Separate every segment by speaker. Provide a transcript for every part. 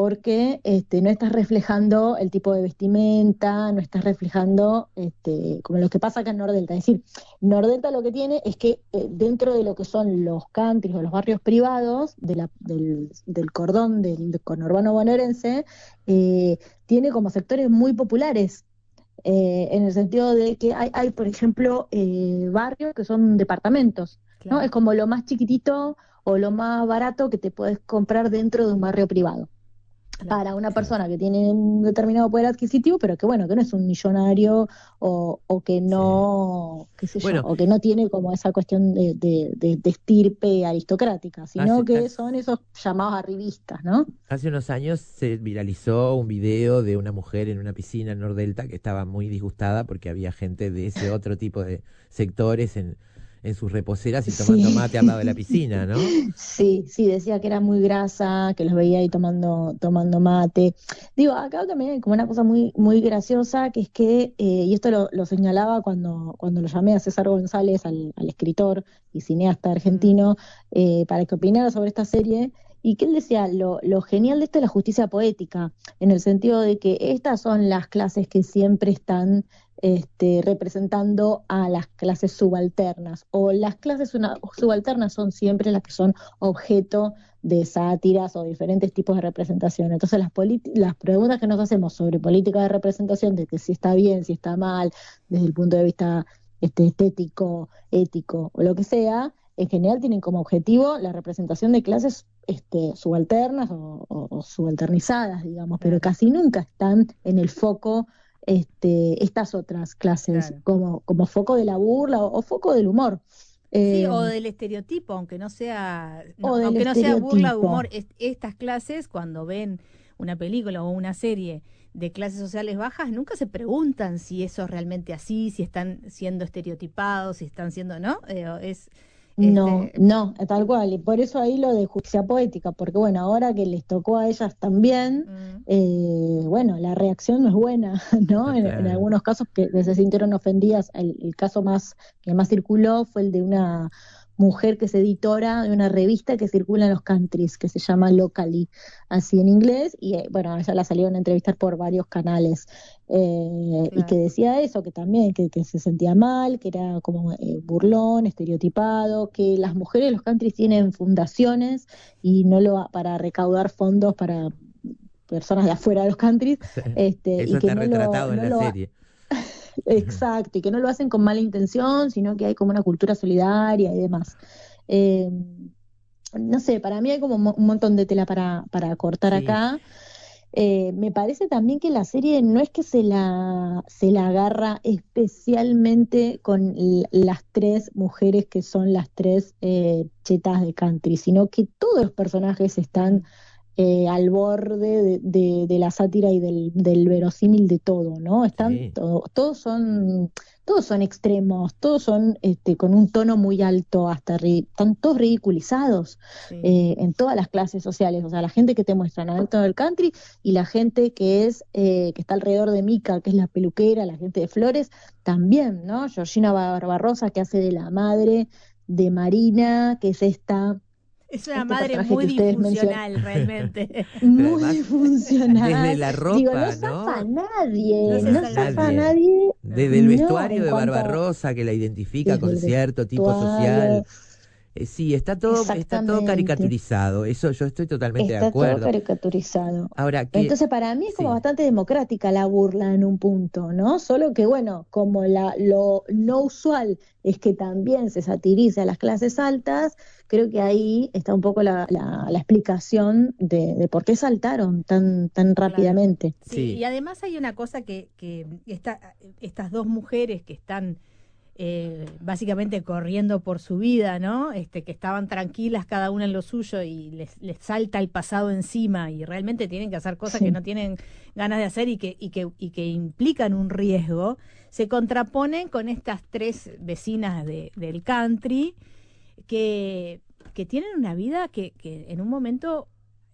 Speaker 1: porque no estás reflejando el tipo de vestimenta, no estás reflejando como lo que pasa acá en Nordelta. Es decir, Nordelta lo que tiene es que dentro de lo que son los countries o los barrios privados del cordón del conurbano bonaerense, tiene como sectores muy populares, en el sentido de que hay por ejemplo, barrios que son departamentos, ¿no?
Speaker 2: Claro,
Speaker 1: Es como lo más chiquitito o lo más barato que te puedes comprar dentro de un barrio privado
Speaker 2: claro.
Speaker 1: para una
Speaker 3: Claro,
Speaker 1: persona que tiene un determinado poder adquisitivo, pero que bueno, que no es un millonario o que
Speaker 3: sí.
Speaker 1: no, qué sé yo,
Speaker 3: Bueno,
Speaker 1: o que no tiene como esa cuestión de estirpe aristocrática, sino
Speaker 3: hace,
Speaker 1: que
Speaker 3: hace,
Speaker 1: son esos llamados arribistas, ¿no?
Speaker 3: hace unos años se viralizó un video de una mujer en una piscina en Nordelta que estaba muy disgustada porque había gente de ese otro tipo de sectores en sus reposeras y tomando
Speaker 1: Sí.
Speaker 3: mate al lado de la piscina, ¿no?
Speaker 1: Sí, sí, decía que era muy grasa, que los veía ahí tomando mate. Digo, acá también hay como una cosa muy, muy graciosa, que es que, y esto lo señalaba cuando lo llamé a César González, al escritor y cineasta
Speaker 2: Mm,
Speaker 1: argentino, para que opinara sobre esta serie, y que él decía, lo genial de esto es la justicia poética, en el sentido de que estas son las clases que siempre están representando a las clases subalternas, o las clases subalternas son siempre las que son objeto de sátiras o diferentes tipos de representación. Entonces las preguntas que nos hacemos sobre política de representación, de que si está bien, si está mal, desde el punto de vista estético, ético o lo que sea, en general tienen como objetivo la representación de clases subalternas o subalternizadas, digamos, pero
Speaker 2: claro,
Speaker 1: casi nunca están en el foco estas otras clases
Speaker 2: claro.
Speaker 1: como foco de la burla o foco del humor,
Speaker 2: Sí,
Speaker 1: eh,
Speaker 2: o del estereotipo, aunque no sea, no,
Speaker 1: o del
Speaker 2: aunque no sea burla de
Speaker 1: estereotipo.
Speaker 2: humor, estas clases, cuando ven una película o una serie de clases sociales bajas, nunca se preguntan si eso es realmente así, si están siendo estereotipados, si están siendo, ¿no? Es,
Speaker 1: No,
Speaker 2: este,
Speaker 1: no, tal cual, y por eso ahí lo de justicia poética, porque bueno, ahora que les tocó a ellas también,
Speaker 2: mm,
Speaker 1: bueno, la reacción no es buena, ¿no? En
Speaker 3: Claro.
Speaker 1: algunos casos que se sintieron ofendidas, el caso que más circuló fue el de una mujer que es editora de una revista que circula en los countries, que se llama Locally, así en inglés, y bueno, a ella la salieron a entrevistar por varios canales, y que
Speaker 2: claro.
Speaker 1: decía eso, que también, que se sentía mal, que era como burlón, estereotipado, que las mujeres de los countries tienen fundaciones y no lo para recaudar fondos para personas de afuera de los countries,
Speaker 3: Eso
Speaker 1: y que
Speaker 3: está retratado en
Speaker 1: no
Speaker 3: la
Speaker 1: lo
Speaker 3: serie.
Speaker 1: exacto, y que no lo hacen con mala intención, sino que hay como una cultura solidaria y demás. Eh, no sé, para mí hay como un montón de tela para cortar
Speaker 3: Sí,
Speaker 1: acá. Me parece también que la serie no es que se la agarra especialmente con las tres mujeres que son las tres chetas de country, sino que todos los personajes están
Speaker 2: Mm,
Speaker 1: al borde de la sátira y del verosímil de todo, ¿no?
Speaker 3: sí,
Speaker 1: Todos son extremos, todos son con un tono muy alto, están todos ridiculizados
Speaker 2: sí.
Speaker 1: en todas las clases sociales, o sea, la gente que te muestran adentro del country y la gente que está alrededor de Mica, que es la peluquera, la gente de Flores, también, ¿no? Georgina Barbarosa, que hace de la madre de Marina, que es
Speaker 2: Es una
Speaker 1: este
Speaker 2: madre
Speaker 1: personaje
Speaker 2: muy
Speaker 1: que ustedes mencionan,
Speaker 2: disfuncional, realmente.
Speaker 3: pero
Speaker 1: muy
Speaker 3: además, desde
Speaker 1: disfuncional.
Speaker 3: la
Speaker 1: Digo, no
Speaker 3: ropa,
Speaker 1: zafa a
Speaker 3: ¿no?
Speaker 2: No
Speaker 1: nadie,
Speaker 2: se
Speaker 1: no
Speaker 2: salva
Speaker 1: zafa a
Speaker 2: nadie.
Speaker 3: Nadie.
Speaker 1: nadie,
Speaker 3: Desde
Speaker 2: No.
Speaker 3: el
Speaker 1: no,
Speaker 3: vestuario
Speaker 1: en
Speaker 3: de
Speaker 1: cuanto a,
Speaker 3: Barbarosa que la identifica
Speaker 1: desde
Speaker 3: con
Speaker 1: el
Speaker 3: cierto tipo social.
Speaker 1: vestuario,
Speaker 3: Sí, está todo
Speaker 1: exactamente.
Speaker 3: caricaturizado. Eso yo estoy totalmente de
Speaker 1: Está todo
Speaker 3: acuerdo.
Speaker 1: caricaturizado.
Speaker 3: Ahora que,
Speaker 1: Entonces, para mí es como
Speaker 3: sí,
Speaker 1: bastante democrática la burla en un punto, ¿no? Solo que, bueno, como lo no usual es que también se satiriza a las clases altas, creo que ahí está un poco la explicación de por qué saltaron tan
Speaker 2: Claro.
Speaker 1: rápidamente.
Speaker 2: Sí, y
Speaker 3: sí,
Speaker 2: además hay una cosa que estas dos mujeres que están básicamente corriendo por su vida, ¿no? Que estaban tranquilas cada una en lo suyo y les salta el pasado encima y realmente tienen que hacer cosas que
Speaker 1: Sí,
Speaker 2: no tienen ganas de hacer y que implican un riesgo, se contraponen con estas tres vecinas del country que, que tienen una vida que en un momento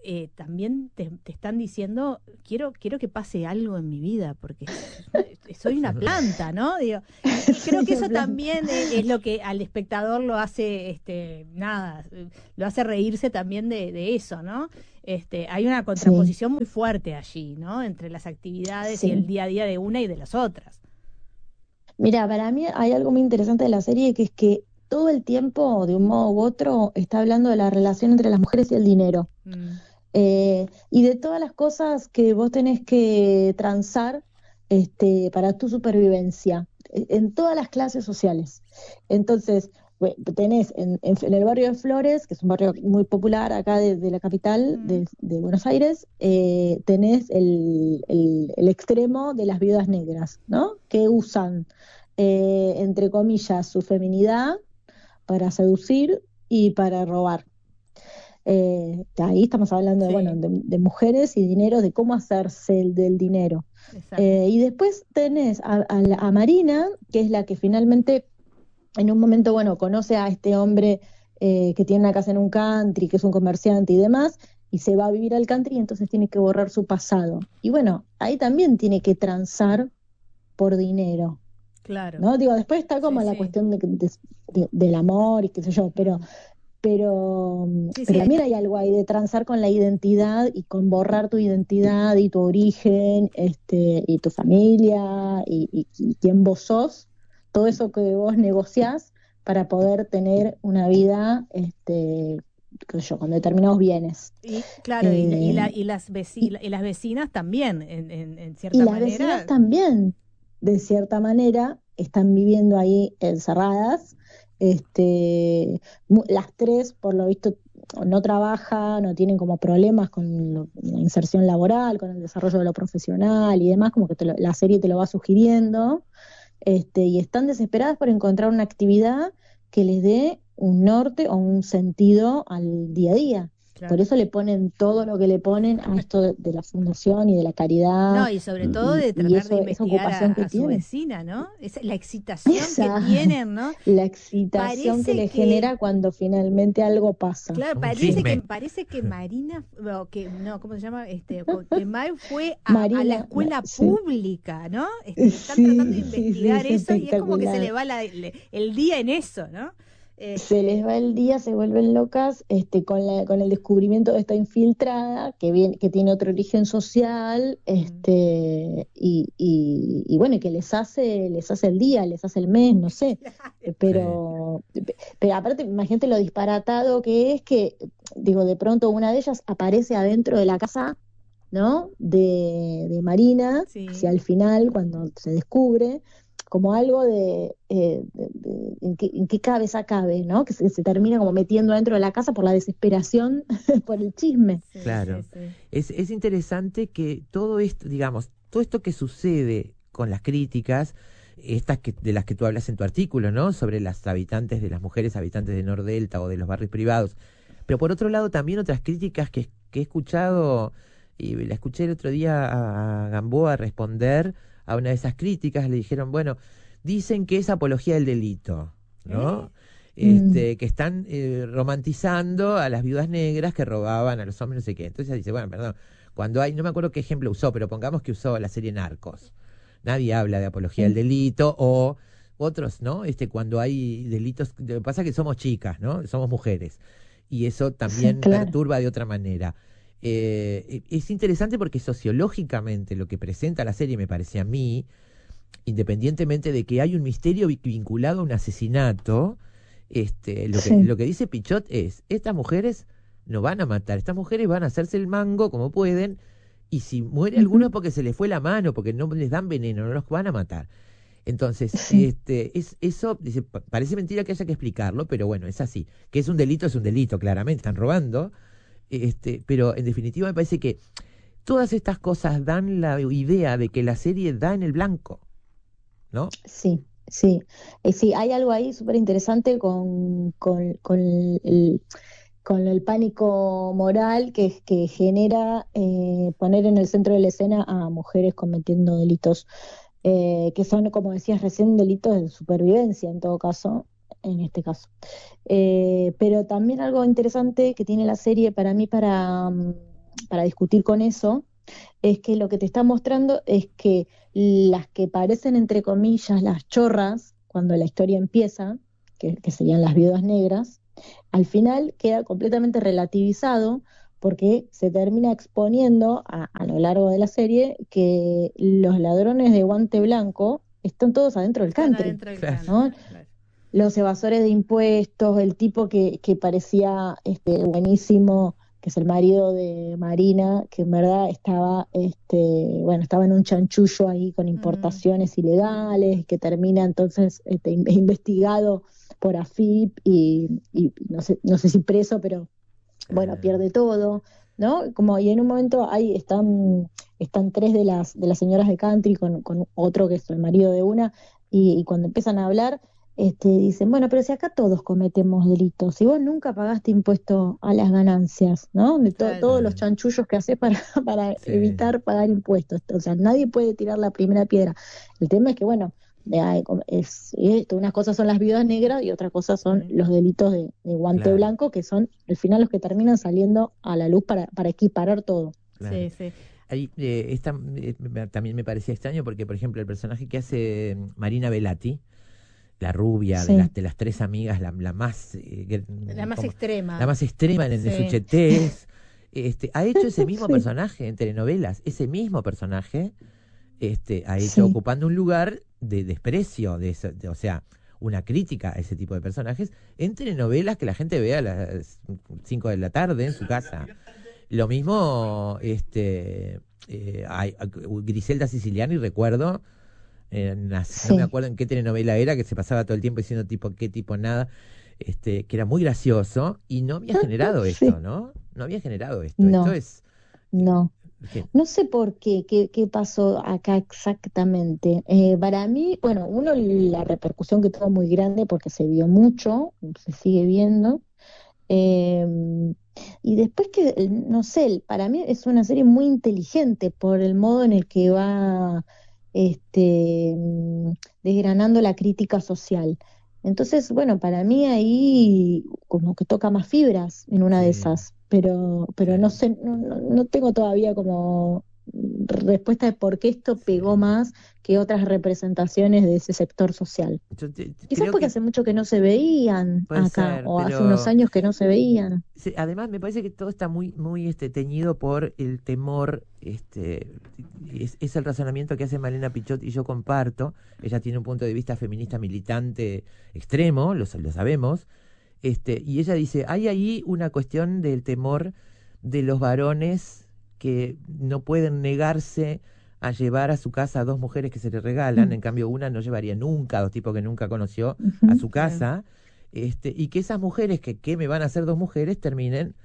Speaker 2: también te están diciendo, quiero que pase algo en mi vida, porque soy una planta, ¿no? Digo, y creo que eso también es lo que al espectador lo hace, lo hace reírse también de eso, ¿no? Hay una contraposición muy fuerte allí, ¿no? Entre las actividades y el día a día de una y de las otras.
Speaker 1: Mira, para mí hay algo muy interesante de la serie, que es que todo el tiempo, de un modo u otro, está hablando de la relación entre las mujeres y el dinero. Y de todas las cosas que vos tenés que transar para tu supervivencia, en todas las clases sociales. Entonces, tenés en el barrio de Flores, que es un barrio muy popular acá de la capital de Buenos Aires, tenés el extremo de las viudas negras, ¿no? Que usan, entre comillas, su feminidad para seducir y para robar. Ahí estamos hablando de mujeres y dinero, de cómo hacerse del dinero. Y después tenés a Marina, que es la que finalmente en un momento, conoce a este hombre que tiene una casa en un country, que es un comerciante y demás, y se va a vivir al country, y entonces tiene que borrar su pasado. Y ahí también tiene que transar por dinero.
Speaker 2: Claro.
Speaker 1: ¿No? Digo, después está como la cuestión del amor y qué sé yo, pero también hay algo ahí de transar con la identidad y con borrar tu identidad y tu origen, y tu familia y quién vos sos, todo eso que vos negociás para poder tener una vida, qué sé yo, con determinados bienes.
Speaker 2: Y claro, y las vecinas también, en cierta manera.
Speaker 1: Y las vecinas también, de cierta manera, están viviendo ahí encerradas. Las tres, por lo visto, no trabajan, no tienen como problemas con la inserción laboral, con el desarrollo de lo profesional y demás, como que la serie te lo va sugiriendo, y están desesperadas por encontrar una actividad que les dé un norte o un sentido al día a día. Claro. Por eso le ponen todo lo que le ponen a esto de la fundación y de la caridad.
Speaker 2: No, y sobre todo de tratar de investigar a su vecina, ¿no? La excitación que tienen, ¿no?
Speaker 1: La excitación que le genera cuando finalmente algo pasa.
Speaker 2: Claro, parece que Marina, ¿cómo se llama? Que Mai fue a la escuela pública, ¿no? Están tratando de investigar eso y es como que se le va el día en eso, ¿no?
Speaker 1: Se les va el día, se vuelven locas, con el descubrimiento de esta infiltrada que tiene otro origen social, y bueno, y que les hace el día, les hace el mes, no sé, pero aparte imagínate lo disparatado que es, que digo, de pronto una de ellas aparece adentro de la casa, ¿no? de Marina, hacia el final, cuando se descubre, como algo en qué cabeza cabe, ¿no? Que se termina como metiendo dentro de la casa por la desesperación, por el chisme.
Speaker 3: Claro. Es interesante que todo esto, digamos, todo esto que sucede con las críticas, de las que tú hablas en tu artículo, ¿no? Sobre las mujeres habitantes de Nordelta o de los barrios privados. Pero por otro lado también otras críticas que he escuchado, y la escuché el otro día a Gamboa responder a una de esas críticas. Le dijeron, bueno, dicen que es apología del delito, ¿no? Que están romantizando a las viudas negras que robaban a los hombres, no sé qué. Entonces dice, bueno, perdón, no me acuerdo qué ejemplo usó, pero pongamos que usó la serie Narcos. Nadie habla de apología del delito, o otros, ¿no? Cuando hay delitos, lo que pasa es que somos chicas, ¿no? Somos mujeres. Y eso también perturba de otra manera. Es interesante porque sociológicamente lo que presenta la serie, me parece a mí, independientemente de que hay un misterio vinculado a un asesinato, lo que dice Pichot es, estas mujeres no van a matar, estas mujeres van a hacerse el mango como pueden, y si muere alguno es porque se les fue la mano, porque no les dan veneno, no los van a matar. Entonces, eso dice, parece mentira que haya que explicarlo, pero bueno, es así. Que es un delito, claramente, están robando. Pero en definitiva me parece que todas estas cosas dan la idea de que la serie da en el blanco, ¿no?
Speaker 1: Sí. Sí, hay algo ahí súper interesante con el pánico moral que genera poner en el centro de la escena a mujeres cometiendo delitos, que son, como decías recién, delitos de supervivencia en todo caso, en este caso. Pero también algo interesante que tiene la serie para mí, para para discutir con eso, es que lo que te está mostrando es que las que parecen, entre comillas, las chorras, cuando la historia empieza, que serían las viudas negras, al final queda completamente relativizado porque se termina exponiendo a lo largo de la serie que los ladrones de guante blanco están todos adentro del
Speaker 2: Están
Speaker 1: country,
Speaker 2: adentro del
Speaker 3: Claro.
Speaker 1: ¿no?
Speaker 2: country, claro.
Speaker 1: Los evasores de impuestos, el tipo que parecía buenísimo, que es el marido de Marina, que en verdad estaba, estaba en un chanchullo ahí con importaciones ilegales, que termina entonces investigado por AFIP y no sé si preso, pero bueno, pierde todo, ¿no? Como y en un momento ahí están tres de las señoras de country con otro que es el marido de una, y cuando empiezan a hablar, dicen, bueno, pero si acá todos cometemos delitos, si vos nunca pagaste impuesto a las ganancias, ¿no? De
Speaker 2: Claro.
Speaker 1: todos los chanchullos que haces para
Speaker 3: Sí.
Speaker 1: evitar pagar impuestos, o sea, nadie puede tirar la primera piedra. El tema es que, bueno, unas cosas son las viudas negras y otras cosas son los delitos de guante
Speaker 3: Claro.
Speaker 1: blanco, que son al final los que terminan saliendo a la luz para equiparar todo.
Speaker 3: Claro.
Speaker 2: Sí, sí.
Speaker 3: Ahí, también me parecía extraño porque, por ejemplo, el personaje que hace Marina Velati, la rubia
Speaker 1: Sí.
Speaker 3: de las tres amigas, la más
Speaker 2: La más
Speaker 3: como-
Speaker 2: extrema.
Speaker 3: la más extrema en
Speaker 2: Sí.
Speaker 3: su chetez, ha hecho ese mismo personaje en telenovelas, ese mismo personaje ha hecho
Speaker 1: Sí.
Speaker 3: ocupando un lugar de desprecio, o sea, una crítica a ese tipo de personajes en telenovelas que la gente ve a las 5 de la tarde en su casa. Lo mismo, Griselda Siciliani, recuerdo, no me acuerdo en qué telenovela era, que se pasaba todo el tiempo diciendo tipo qué, tipo nada, que era muy gracioso y no había generado
Speaker 1: Sí.
Speaker 3: esto, ¿no? No había generado esto.
Speaker 1: No.
Speaker 3: Esto es...
Speaker 1: No.
Speaker 3: ¿qué?
Speaker 1: No sé por qué pasó acá exactamente. Para mí, bueno, uno, la repercusión que tuvo muy grande porque se vio mucho, se sigue viendo. Eh, y después no sé, para mí es una serie muy inteligente por el modo en el que va este, mm, desgranando la crítica social. Entonces, bueno, para mí ahí como que toca más fibras en una de
Speaker 3: Sí,
Speaker 1: esas, pero
Speaker 3: sí,
Speaker 1: no sé, no tengo todavía como respuesta de por qué esto pegó
Speaker 3: sí.
Speaker 1: más que otras representaciones de ese sector social.
Speaker 3: Yo
Speaker 1: Quizás
Speaker 3: creo
Speaker 1: porque
Speaker 3: que
Speaker 1: hace mucho que no se veían
Speaker 3: puede
Speaker 1: acá,
Speaker 3: ser,
Speaker 1: o hace unos
Speaker 3: pero
Speaker 1: años que no se veían.
Speaker 3: sí, además me parece que todo está muy teñido por el temor, es el razonamiento que hace Malena Pichot y yo comparto. Ella tiene un punto de vista feminista militante extremo, lo sabemos, y ella dice, hay ahí una cuestión del temor de los varones que no pueden negarse a llevar a su casa a dos mujeres que se le regalan, en cambio una no llevaría nunca a dos tipos que nunca conoció a su casa, y que esas mujeres que me van a hacer dos mujeres terminen,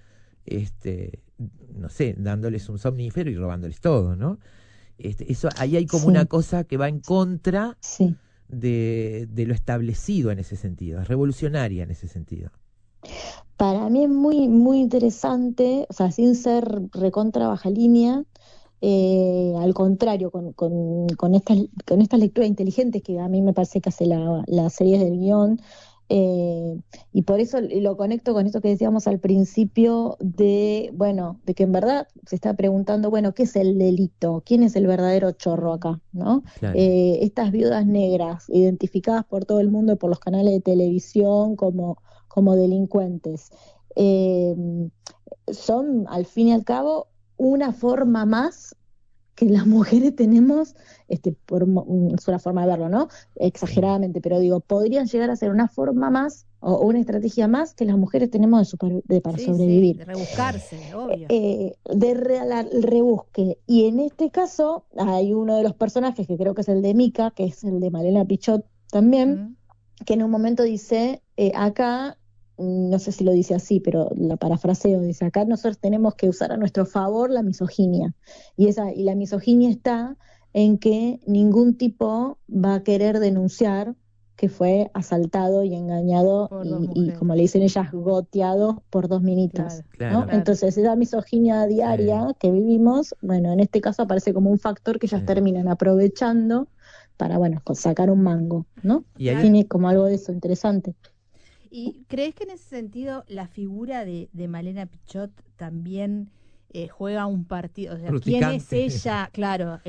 Speaker 3: no sé, dándoles un somnífero y robándoles todo, ¿no? Eso, ahí hay como
Speaker 1: Sí.
Speaker 3: una cosa que va en contra
Speaker 1: Sí.
Speaker 3: de lo establecido en ese sentido, es revolucionaria en ese sentido.
Speaker 1: Para mí es muy interesante, o sea, sin ser recontra baja línea, al contrario, con estas lecturas inteligentes que a mí me parece que hace la serie del guión, y por eso lo conecto con esto que decíamos al principio bueno, de que en verdad se está preguntando, bueno, ¿qué es el delito? ¿Quién es el verdadero chorro acá? ¿No?
Speaker 3: Claro.
Speaker 1: Estas viudas negras, identificadas por todo el mundo y por los canales de televisión como delincuentes, eh, son al fin y al cabo una forma más que las mujeres tenemos, es una forma de verlo, ¿no? Exageradamente, pero digo, podrían llegar a ser una forma más o una estrategia más que las mujeres tenemos para
Speaker 2: Sí,
Speaker 1: sobrevivir.
Speaker 2: de rebuscarse, obvio.
Speaker 1: El rebusque. Y en este caso hay uno de los personajes que creo que es el de Mika, que es el de Malena Pichot también, que en un momento dice, acá, no sé si lo dice así, pero la parafraseo, dice, acá nosotros tenemos que usar a nuestro favor la misoginia. Y la misoginia está en que ningún tipo va a querer denunciar que fue asaltado y engañado
Speaker 2: Por dos
Speaker 1: y
Speaker 2: mujeres.
Speaker 1: como le dicen ellas, goteado por dos minitos.
Speaker 2: Claro,
Speaker 3: Claro.
Speaker 1: ¿no?
Speaker 2: claro.
Speaker 1: Entonces, esa misoginia diaria que vivimos, bueno, en este caso aparece como un factor que ellas
Speaker 3: Sí.
Speaker 1: terminan aprovechando para, bueno, sacar un mango, ¿no?
Speaker 3: Y ahí,
Speaker 1: Tiene como algo de eso interesante.
Speaker 2: ¿Y crees que en ese sentido la figura de Malena Pichot también juega un partido, o sea, quién
Speaker 3: Ruticante.
Speaker 2: es ella, claro,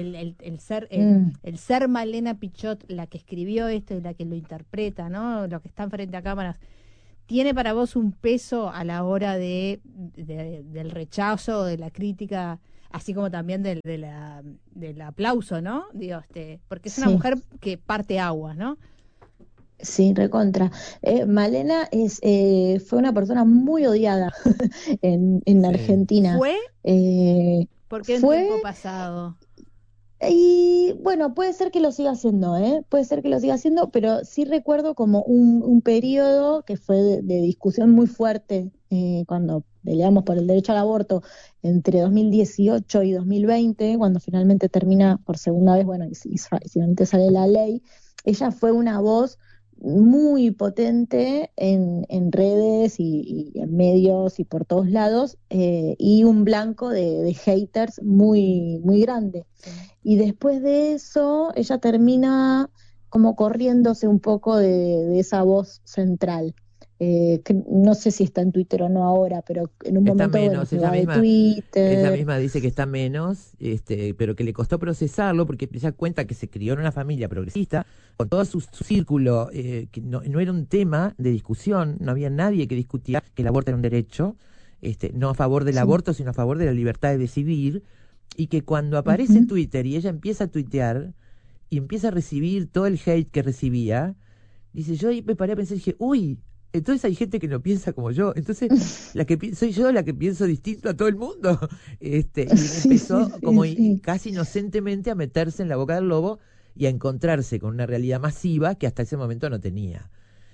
Speaker 2: el ser Malena Pichot, la que escribió esto y la que lo interpreta, ¿no? Lo que está frente a cámaras, ¿tiene para vos un peso a la hora del rechazo, de la crítica, así como también del aplauso, ¿no? Digo, porque es una
Speaker 1: Sí.
Speaker 2: mujer que parte aguas, ¿no?
Speaker 1: Sí, recontra. Malena fue una persona muy odiada en
Speaker 3: Sí.
Speaker 1: Argentina.
Speaker 2: Fue
Speaker 1: Eh,
Speaker 2: porque en
Speaker 1: fue,
Speaker 2: tiempo pasado.
Speaker 1: y bueno, puede ser que lo siga haciendo, ¿eh? Puede ser que lo siga haciendo, pero sí recuerdo como un periodo que fue de discusión muy fuerte cuando peleamos por el derecho al aborto entre 2018 y 2020, cuando finalmente termina por segunda vez, bueno, y finalmente sale la ley. Ella fue una voz muy potente en redes y en medios y por todos lados, y un blanco de haters muy, muy grande.
Speaker 2: Sí.
Speaker 1: Y después de eso, ella termina como corriéndose un poco de esa voz central. Que no sé si está en Twitter o no ahora, pero en un
Speaker 3: Está
Speaker 1: momento, bueno,
Speaker 3: menos,
Speaker 1: se va de Twitter.
Speaker 3: ella misma dice que está menos, pero que le costó procesarlo porque ella cuenta que se crió en una familia progresista, con todo su círculo, que no era un tema de discusión, no había nadie que discutía que el aborto era un derecho, no a favor del
Speaker 1: Sí.
Speaker 3: aborto, sino a favor de la libertad de decidir, y que cuando aparece en
Speaker 1: Ujú.
Speaker 3: Twitter y ella empieza a tuitear y empieza a recibir todo el hate que recibía, dice, yo ahí me paré a pensar y dije, uy, entonces hay gente que no piensa como yo, entonces soy yo la que pienso distinto a todo el mundo. Y
Speaker 1: Sí, sí,
Speaker 3: empezó
Speaker 1: sí,
Speaker 3: como
Speaker 1: sí.
Speaker 3: casi inocentemente a meterse en la boca del lobo y a encontrarse con una realidad masiva que hasta ese momento no tenía.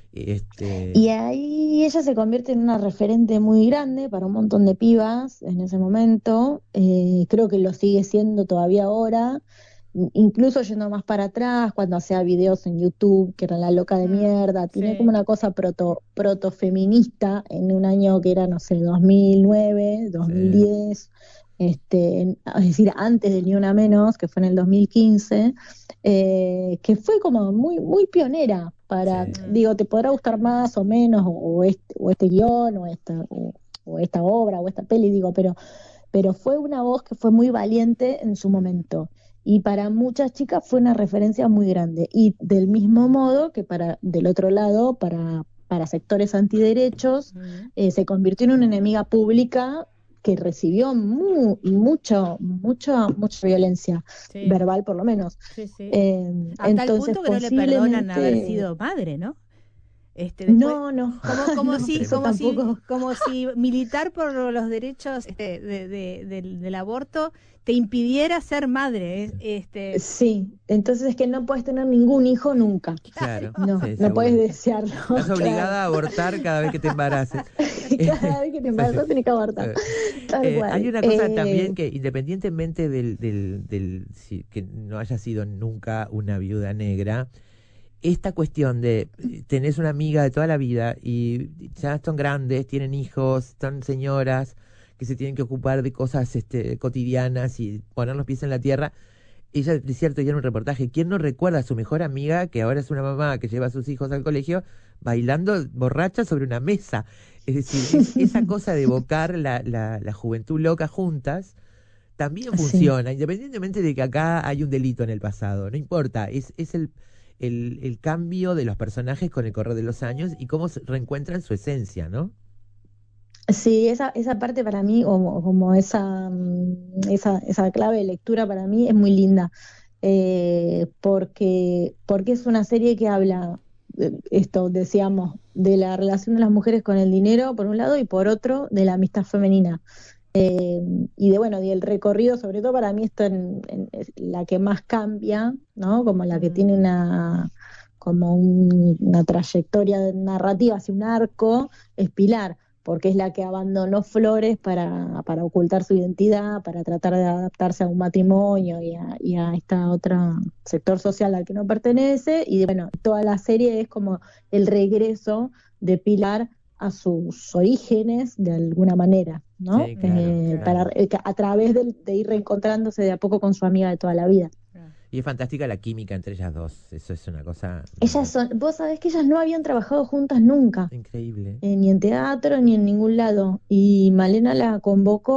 Speaker 1: Y
Speaker 3: Este,
Speaker 1: ahí ella se convierte en una referente muy grande para un montón de pibas en ese momento. Creo que lo sigue siendo todavía ahora. Incluso yendo más para atrás, cuando hacía videos en YouTube, que era la loca de mierda, tiene como
Speaker 2: Sí.
Speaker 1: una cosa proto feminista en un año que era, no sé, 2009,
Speaker 3: sí,
Speaker 1: 2010, es decir, antes de Ni Una Menos, que fue en el 2015, que fue como muy, muy pionera para,
Speaker 3: sí.
Speaker 1: digo, te podrá gustar más o menos, o este guión, o esta obra, o esta peli, digo, pero fue una voz que fue muy valiente en su momento. Y para muchas chicas fue una referencia muy grande. Y del mismo modo que del otro lado, para sectores antiderechos,
Speaker 2: Ujú.
Speaker 1: se convirtió en una enemiga pública que recibió mucha violencia
Speaker 2: Sí,
Speaker 1: verbal, por lo menos.
Speaker 2: sí, sí. Hasta el
Speaker 1: Entonces,
Speaker 2: punto que no le perdonan haber
Speaker 1: posiblemente,
Speaker 2: sido madre, ¿no? Después,
Speaker 1: no, no,
Speaker 2: como
Speaker 1: no,
Speaker 2: si,
Speaker 1: eso
Speaker 2: como si,
Speaker 1: tampoco.
Speaker 2: como si militar por los derechos del aborto te impidiera ser madre.
Speaker 1: Sí, entonces es que no puedes tener ningún hijo nunca.
Speaker 3: Claro,
Speaker 1: No,
Speaker 3: sí,
Speaker 1: no puedes
Speaker 3: seguro.
Speaker 1: desearlo,
Speaker 3: Estás
Speaker 1: claro.
Speaker 3: obligada a abortar cada vez que te embaraces.
Speaker 1: Cada vez que te embarazas tenés que abortar.
Speaker 3: Eh,
Speaker 1: Tal
Speaker 3: Hay
Speaker 1: cual.
Speaker 3: una cosa también que independientemente que no haya sido nunca una viuda negra, esta cuestión de tenés una amiga de toda la vida y ya son grandes, tienen hijos, son señoras que se tienen que ocupar de cosas cotidianas y poner los pies en la tierra. Ella, de cierto, ya en un reportaje, ¿quién no recuerda a su mejor amiga, que ahora es una mamá que lleva a sus hijos al colegio, bailando borracha sobre una mesa? Es decir, esa cosa de evocar la juventud loca juntas también
Speaker 1: Sí.
Speaker 3: funciona, independientemente de que acá hay un delito en el pasado, no importa, es el cambio de los personajes con el correr de los años y cómo se reencuentran su esencia, ¿no?
Speaker 1: Sí, esa parte para mí, como esa clave de lectura para mí es muy linda, porque es una serie que habla, esto decíamos, de la relación de las mujeres con el dinero, por un lado, y por otro, de la amistad femenina. Y bueno, y el recorrido, sobre todo para mí, está es la que más cambia, ¿no? Como la que
Speaker 2: Mm,
Speaker 1: tiene una trayectoria narrativa, hacia un arco, es Pilar, porque es la que abandonó Flores para ocultar su identidad, para tratar de adaptarse a un matrimonio y a esta otra sector social al que no pertenece, y bueno, toda la serie es como el regreso de Pilar a sus orígenes de alguna manera, ¿no?
Speaker 3: Sí, claro,
Speaker 2: claro,
Speaker 3: claro.
Speaker 1: A través de ir reencontrándose de a poco con su amiga de toda la vida.
Speaker 2: claro.
Speaker 3: Y es fantástica la química entre ellas dos, eso es una cosa
Speaker 1: Vos sabés que ellas no habían trabajado juntas nunca,
Speaker 3: increíble.
Speaker 1: ni en teatro ni en ningún lado. Y Malena la convocó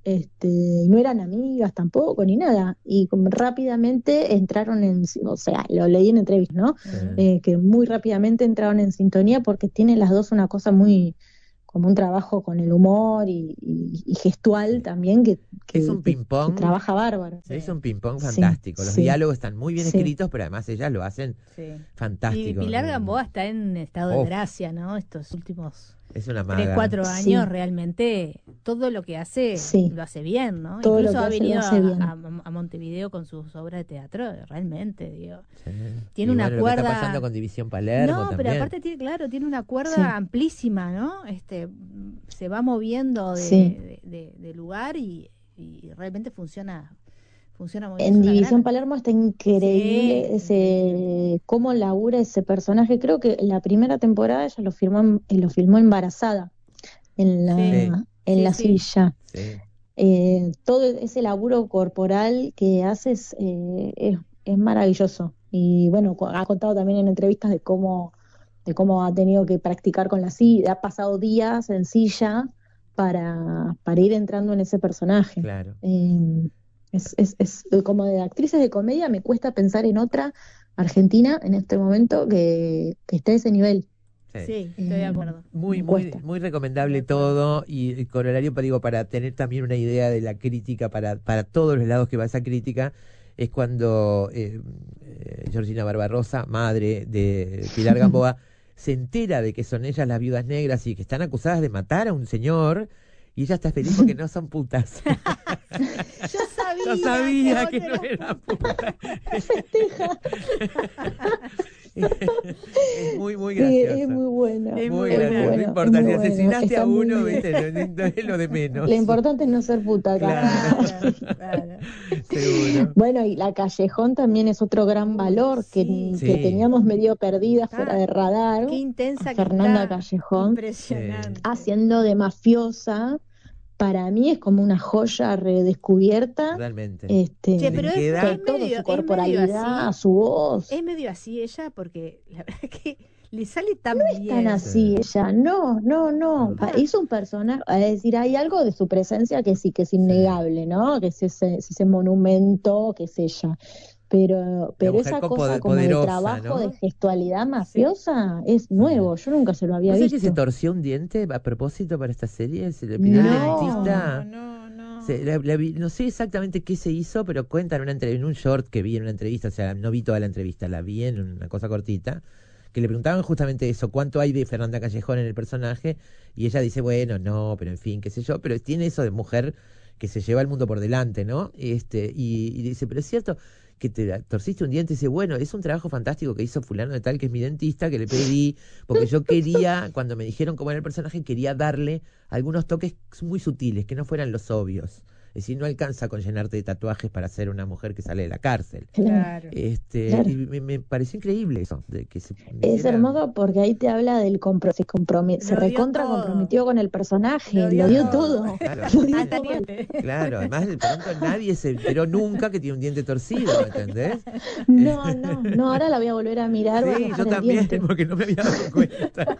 Speaker 1: y no eran amigas tampoco, ni nada, y como rápidamente entraron o sea, lo leí en entrevistas, ¿no? Que muy rápidamente entraron en sintonía porque tienen las dos una cosa muy, como un trabajo con el humor y gestual también, que
Speaker 3: es un ping-pong,
Speaker 1: trabaja bárbaro.
Speaker 3: Es un ping-pong fantástico, los diálogos están muy bien escritos, pero además ellas lo hacen fantástico.
Speaker 2: Y Pilar Gamboa está en estado de gracia, ¿no? Estos últimos...
Speaker 3: Es una
Speaker 2: 3-4 años realmente todo lo que hace lo hace bien, ¿no?
Speaker 1: Todo
Speaker 2: Incluso
Speaker 1: lo
Speaker 2: ha
Speaker 1: que
Speaker 2: venido
Speaker 1: hace
Speaker 2: a Montevideo con sus obras de teatro, realmente, digo.
Speaker 3: Sí.
Speaker 2: Tiene una cuerda.
Speaker 3: Lo que está pasando con División Palermo también.
Speaker 2: Pero aparte tiene una cuerda amplísima, ¿no? Se va moviendo de lugar y realmente funciona muy bien.
Speaker 1: En División Palermo está increíble cómo labura ese personaje. Creo que la primera temporada ella lo filmó embarazada en la silla.
Speaker 3: Sí.
Speaker 1: Todo ese laburo corporal que hace es maravilloso. Y bueno, ha contado también en entrevistas de cómo ha tenido que practicar con la silla, ha pasado días en silla para ir entrando en ese personaje.
Speaker 3: Claro.
Speaker 1: Es como de actrices de comedia, me cuesta pensar en otra argentina en este momento que esté a ese nivel.
Speaker 2: Sí, estoy de acuerdo.
Speaker 3: Muy recomendable todo, y corolario, digo, para tener también una idea de la crítica para todos los lados que va esa crítica, es cuando Georgina Barbarosa, madre de Pilar Gamboa, se entera de que son ellas las viudas negras y que están acusadas de matar a un señor, y ella está feliz porque no son putas.
Speaker 2: Yo
Speaker 3: sabía que no era puta.
Speaker 1: Festeja.
Speaker 3: Es muy gracioso.
Speaker 1: Es muy buena.
Speaker 3: Muy gracioso. No importa, si asesinaste a uno, ¿viste? No es lo de menos.
Speaker 1: Lo importante es no ser puta acá.
Speaker 2: Claro.
Speaker 3: Seguro.
Speaker 1: Bueno, y la Callejón también es otro gran valor que teníamos medio perdida fuera de radar.
Speaker 2: Qué intensa
Speaker 1: Fernanda Callejón.
Speaker 2: Impresionante.
Speaker 1: Haciendo de mafiosa. Para mí es como una joya redescubierta.
Speaker 3: Realmente.
Speaker 2: Pero es
Speaker 1: toda
Speaker 2: medio,
Speaker 1: su corporalidad,
Speaker 2: así,
Speaker 1: su voz.
Speaker 2: Es medio así ella, porque la verdad que le sale tan
Speaker 1: no
Speaker 2: bien.
Speaker 1: No es tan así ella, no. Hizo un personaje, es decir, hay algo de su presencia que sí, que es innegable, ¿no? Que es ese monumento que es ella. Pero esa cosa como de trabajo, ¿no? De gestualidad mafiosa es nuevo, yo nunca se lo había visto.
Speaker 3: ¿Sabes que se torció un diente a propósito para esta serie? ¿Se le pidió al dentista? No sé exactamente qué se hizo, pero cuentan en un short que vi en una entrevista, o sea, no vi toda la entrevista, la vi en una cosa cortita, que le preguntaban justamente eso, ¿cuánto hay de Fernanda Callejón en el personaje? Y ella dice, bueno, no, pero en fin, qué sé yo, pero tiene eso de mujer que se lleva el mundo por delante, ¿no? Y dice, pero es cierto que te torciste un diente, y dice, bueno, es un trabajo fantástico que hizo fulano de tal, que es mi dentista, que le pedí, porque yo quería, cuando me dijeron cómo era el personaje, quería darle algunos toques muy sutiles, que no fueran los obvios. Es decir, no alcanza con llenarte de tatuajes para ser una mujer que sale de la cárcel.
Speaker 2: Claro.
Speaker 1: Claro.
Speaker 3: Y me pareció increíble eso.
Speaker 1: Es hermoso porque ahí te habla del se recontra comprometió con el personaje, lo dio todo.
Speaker 3: Claro, además de pronto nadie se enteró nunca que tiene un diente torcido, ¿entendés?
Speaker 1: No, ahora la voy a volver a mirar.
Speaker 3: Sí, yo también, porque no me había dado cuenta.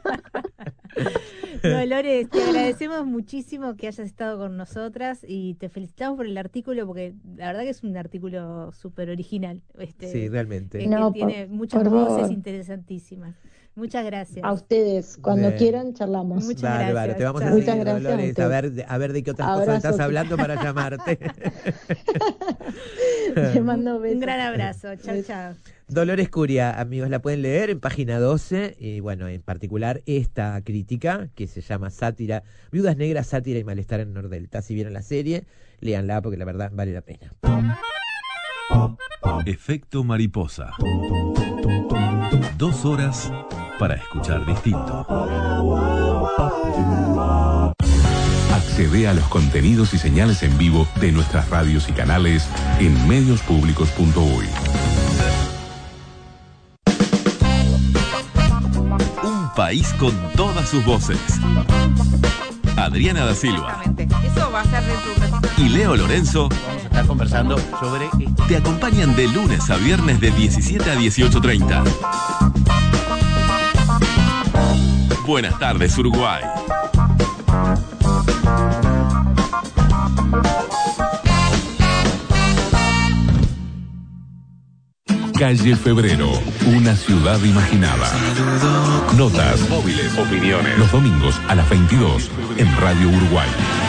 Speaker 2: Dolores, te agradecemos muchísimo que hayas estado con nosotras y te felicitamos por el artículo, porque la verdad que es un artículo súper original.
Speaker 3: Sí, realmente.
Speaker 2: Que tiene muchas voces interesantísimas. Muchas gracias.
Speaker 1: A ustedes, cuando quieran charlamos.
Speaker 2: Muchas gracias.
Speaker 3: Vale, te vamos a
Speaker 1: Muchas
Speaker 3: seguir,
Speaker 1: gracias,
Speaker 3: Dolores, a ver de qué otras cosas estás hablando para llamarte.
Speaker 1: Te mando besos.
Speaker 2: Un gran abrazo. Chao.
Speaker 3: Dolores Curia, amigos, la pueden leer en página 12, y bueno, en particular esta crítica que se llama Sátira, Viudas Negras, Sátira y Malestar en Nordelta. Si vieron la serie, léanla porque la verdad vale la pena.
Speaker 4: Efecto mariposa. 2 horas para escuchar distinto. Accede a los contenidos y señales en vivo de nuestras radios y canales en mediospublicos.uy. Un país con todas sus voces. Adriana da Silva.
Speaker 5: Eso va a ser
Speaker 4: y Leo Lorenzo
Speaker 6: vamos a estar conversando sobre
Speaker 4: te acompañan de lunes a viernes de 17 a 18:30. Buenas tardes, Uruguay. Calle Febrero, una ciudad imaginada. Notas, móviles, opiniones. Los domingos a las 22 en Radio Uruguay.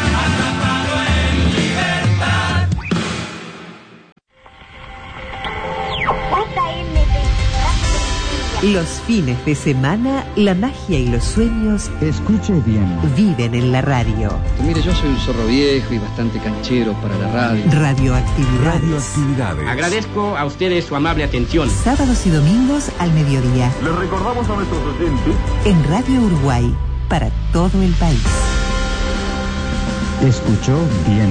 Speaker 5: Los fines de semana, la magia y los sueños,
Speaker 7: escuche bien,
Speaker 5: viven en la radio.
Speaker 8: Mire, yo soy un zorro viejo y bastante canchero para la radio.
Speaker 5: Radioactividades.
Speaker 9: Agradezco a ustedes su amable atención.
Speaker 5: Sábados y domingos al mediodía.
Speaker 10: Les recordamos a nuestros oyentes
Speaker 5: en Radio Uruguay, para todo el país.
Speaker 7: Escuchó bien.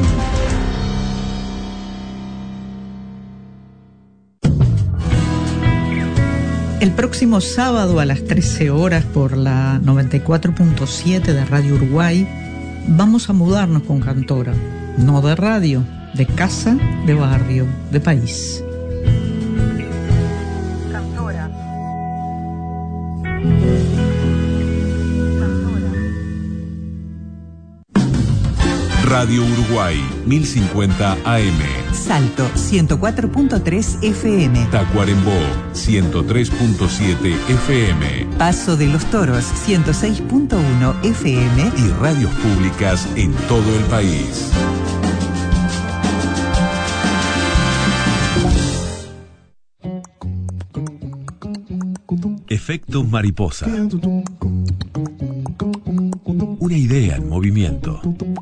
Speaker 11: El próximo sábado a las 13 horas por la 94.7 de Radio Uruguay vamos a mudarnos con Cantora, no de radio, de casa, de barrio, de país.
Speaker 2: Cantora.
Speaker 4: Radio Uruguay, 1050 AM.
Speaker 5: Salto, 104.3 FM.
Speaker 4: Tacuarembó, 103.7 FM.
Speaker 5: Paso de los Toros, 106.1 FM.
Speaker 4: Y radios públicas en todo el país. Efecto mariposa. Una idea en movimiento.